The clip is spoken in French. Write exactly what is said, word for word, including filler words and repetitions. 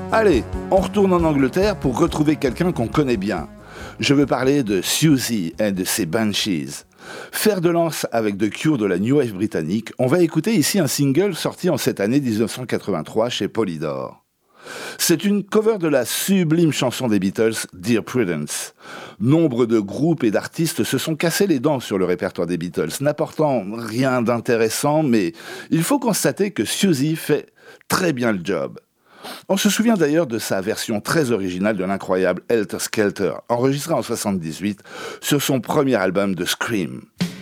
Allez, on retourne en Angleterre pour retrouver quelqu'un qu'on connaît bien. Je veux parler de Siouxsie et de ses Banshees. Fer de lance avec The Cure de la New Wave britannique, on va écouter ici un single sorti en cette année dix-neuf cent quatre-vingt-trois chez Polydor. C'est une cover de la sublime chanson des Beatles, Dear Prudence. Nombre de groupes et d'artistes se sont cassés les dents sur le répertoire des Beatles, n'apportant rien d'intéressant, mais il faut constater que Siouxsie fait très bien le job. On se souvient d'ailleurs de sa version très originale de l'incroyable Helter Skelter, enregistrée en soixante-dix-huit sur son premier album de Scream.